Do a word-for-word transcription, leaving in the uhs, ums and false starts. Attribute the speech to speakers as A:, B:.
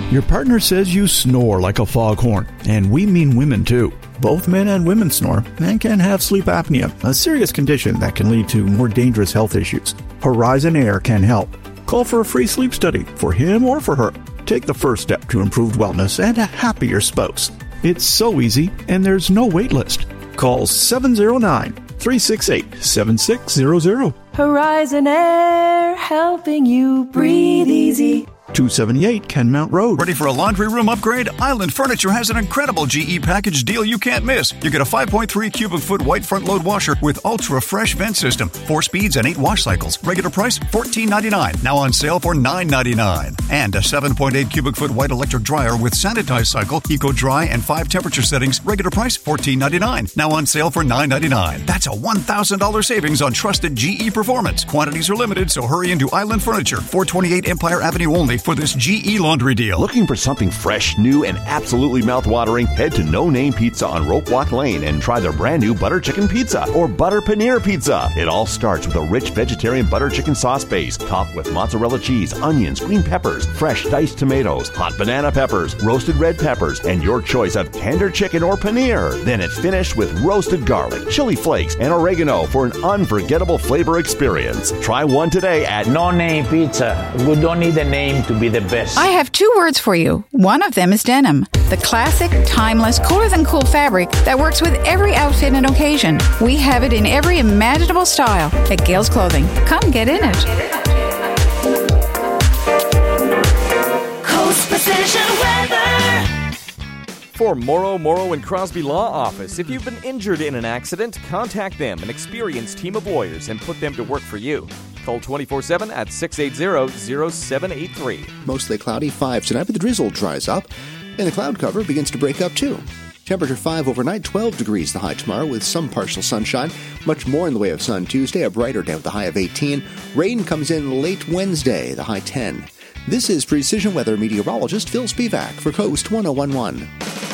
A: Your partner says you snore like a foghorn, and we mean women too. Both men and women snore and can have sleep apnea, a serious condition that can lead to more dangerous health issues. Horizon Air can help. Call for a free sleep study for him or for her. Take the first step to improved wellness and a happier spouse. It's so easy, and there's no wait list. Call seven zero nine, three six eight, seven six zero zero.
B: Horizon Air, helping you breathe easy.
A: two seventy-eight Kenmount Road.
C: Ready for a laundry room upgrade? Island Furniture has an incredible G E package deal you can't miss. You get a five point three cubic foot white front load washer with ultra fresh vent system, four speeds and eight wash cycles. Regular price fourteen ninety-nine. Now on sale for nine ninety-nine. And a seven point eight cubic foot white electric dryer with sanitized cycle, eco dry, and five temperature settings. Regular price fourteen ninety-nine. Now on sale for nine ninety-nine. That's a one thousand dollars savings on trusted G E performance. Quantities are limited, so hurry into Island Furniture, four twenty-eight Empire Avenue only for this G E laundry deal.
D: Looking for something fresh, new, and absolutely mouth-watering? Head to No Name Pizza on Rope Walk Lane and try their brand new butter chicken pizza or butter paneer pizza. It all starts with a rich vegetarian butter chicken sauce base topped with mozzarella cheese, onions, green peppers, fresh diced tomatoes, hot banana peppers, roasted red peppers, and your choice of tender chicken or paneer. Then it's finished with roasted garlic, chili flakes, and oregano for an unforgettable flavor experience. Try one today at
E: No Name Pizza. We don't need a name to be the best.
F: I have two words for you. One of them is denim. The classic, timeless, cooler than cool fabric that works with every outfit and occasion. We have it in every imaginable style at Gales Clothing. Come get in it.
B: Coast Precision Weather.
G: For Morrow, Morrow and Crosby Law Office, if you've been injured in an accident, contact them, an experienced team of lawyers, and put them to work for you. Call twenty-four seven at six eight zero, zero seven eight three.
H: Mostly cloudy, five tonight, but the drizzle dries up, and the cloud cover begins to break up too. Temperature five overnight, twelve degrees the high tomorrow with some partial sunshine. Much more in the way of sun Tuesday, a brighter day with a high of eighteen. Rain comes in late Wednesday, the high ten. This is Precision Weather meteorologist Phil Spivak for Coast ten eleven.